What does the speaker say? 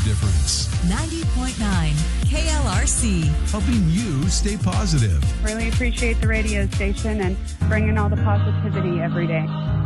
difference. 90.9 KLRC. Helping you stay positive. Really appreciate the radio station and bringing all the positivity every day.